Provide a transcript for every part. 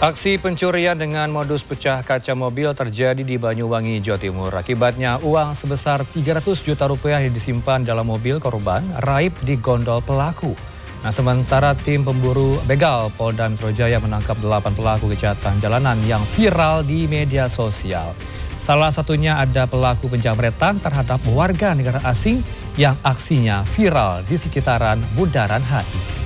Aksi pencurian dengan modus pecah kaca mobil terjadi di Banyuwangi, Jawa Timur. Akibatnya uang sebesar 300 juta rupiah yang disimpan dalam mobil korban raib di gondol pelaku. Nah, sementara tim pemburu begal Polda Metro Jaya menangkap 8 pelaku kejahatan jalanan yang viral di media sosial. Salah satunya ada pelaku penjamretan terhadap warga negara asing yang aksinya viral di sekitaran Bundaran HI.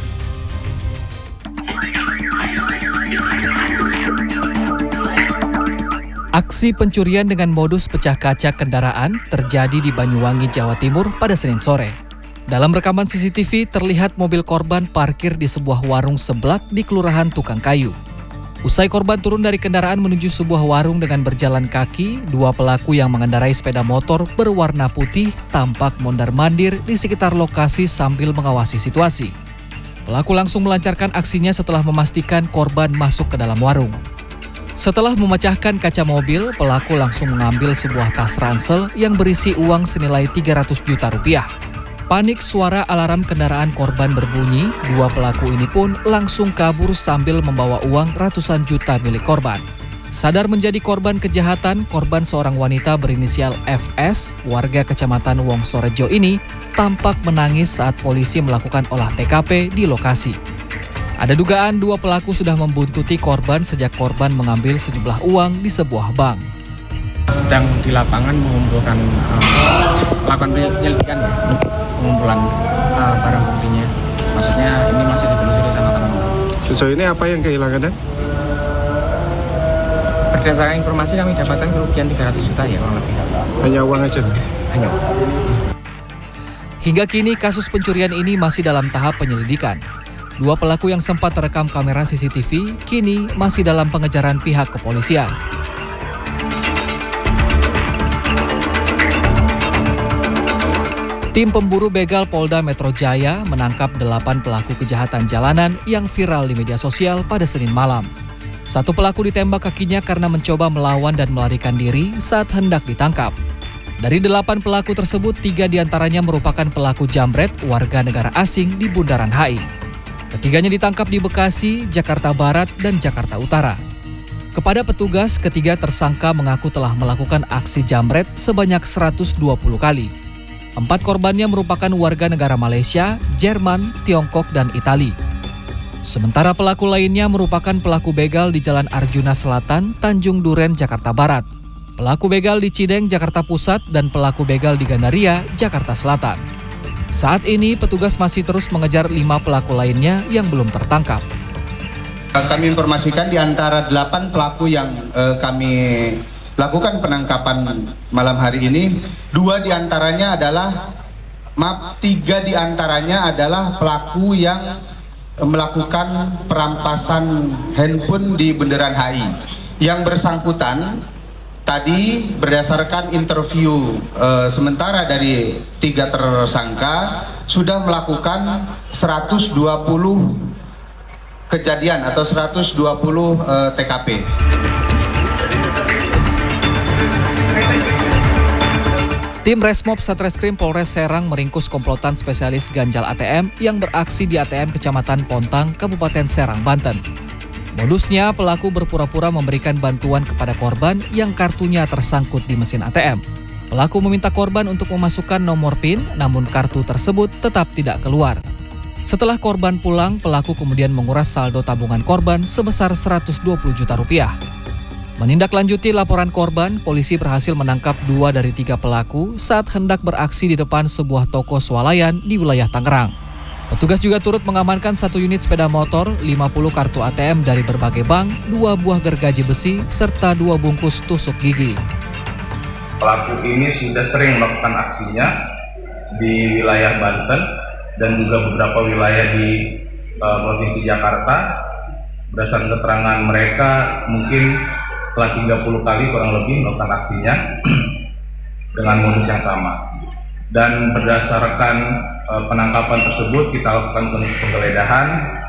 Aksi pencurian dengan modus pecah kaca kendaraan terjadi di Banyuwangi, Jawa Timur pada Senin sore. Dalam rekaman CCTV terlihat mobil korban parkir di sebuah warung seblak di Kelurahan Tukang Kayu. Usai korban turun dari kendaraan menuju sebuah warung dengan berjalan kaki, dua pelaku yang mengendarai sepeda motor berwarna putih tampak mondar-mandir di sekitar lokasi sambil mengawasi situasi. Pelaku langsung melancarkan aksinya setelah memastikan korban masuk ke dalam warung. Setelah memecahkan kaca mobil, pelaku langsung mengambil sebuah tas ransel yang berisi uang senilai 300 juta rupiah. Panik suara alarm kendaraan korban berbunyi, dua pelaku ini pun langsung kabur sambil membawa uang ratusan juta milik korban. Sadar menjadi korban kejahatan, korban seorang wanita berinisial FS, warga Kecamatan Wongsorejo ini, tampak menangis saat polisi melakukan olah TKP di lokasi. Ada dugaan dua pelaku sudah membuntuti korban sejak korban mengambil sejumlah uang di sebuah bank. Sedang di lapangan mengumpulkan melakukan penyelidikan ya, pengumpulan barang buktinya. Maksudnya ini masih ditelusuri sama teman-teman. Sejauh ini apa yang kehilangan? Berdasarkan informasi kami dapatkan kerugian 300 juta ya kurang lebih. Hanya uang aja? Hanya uang. Hingga kini kasus pencurian ini masih dalam tahap penyelidikan. Dua pelaku yang sempat terekam kamera CCTV kini masih dalam pengejaran pihak kepolisian. Tim pemburu begal Polda Metro Jaya menangkap 8 pelaku kejahatan jalanan yang viral di media sosial pada Senin malam. Satu pelaku ditembak kakinya karena mencoba melawan dan melarikan diri saat hendak ditangkap. Dari 8 pelaku tersebut, 3 diantaranya merupakan pelaku jambret warga negara asing di Bundaran HI. Ketiganya ditangkap di Bekasi, Jakarta Barat, dan Jakarta Utara. Kepada petugas, ketiga tersangka mengaku telah melakukan aksi jambret sebanyak 120 kali. 4 korbannya merupakan warga negara Malaysia, Jerman, Tiongkok, dan Itali. Sementara pelaku lainnya merupakan pelaku begal di Jalan Arjuna Selatan, Tanjung Duren, Jakarta Barat. Pelaku begal di Cideng, Jakarta Pusat, dan pelaku begal di Gandaria, Jakarta Selatan. Saat ini petugas masih terus mengejar 5 pelaku lainnya yang belum tertangkap. Kami informasikan di antara 8 pelaku yang kami lakukan penangkapan malam hari ini, 3 diantaranya adalah pelaku yang melakukan perampasan handphone di Bundaran HI. Yang bersangkutan tadi berdasarkan interview sementara dari 3 tersangka sudah melakukan 120 kejadian atau 120 TKP. Tim Resmob Satreskrim Polres Serang meringkus komplotan spesialis ganjal ATM yang beraksi di ATM Kecamatan Pontang, Kabupaten Serang, Banten. Modusnya, pelaku berpura-pura memberikan bantuan kepada korban yang kartunya tersangkut di mesin ATM. Pelaku meminta korban untuk memasukkan nomor PIN, namun kartu tersebut tetap tidak keluar. Setelah korban pulang, pelaku kemudian menguras saldo tabungan korban sebesar 120 juta rupiah. Menindaklanjuti laporan korban, polisi berhasil menangkap 2 dari 3 pelaku saat hendak beraksi di depan sebuah toko swalayan di wilayah Tangerang. Petugas juga turut mengamankan 1 unit sepeda motor, 50 kartu ATM dari berbagai bank, 2 buah gergaji besi, serta 2 bungkus tusuk gigi. Pelaku ini sudah sering melakukan aksinya di wilayah Banten dan juga beberapa wilayah di Provinsi Jakarta. Berdasarkan keterangan mereka, mungkin telah 30 kali kurang lebih melakukan aksinya dengan modus yang sama. Dan berdasarkan penangkapan tersebut kita lakukan penggeledahan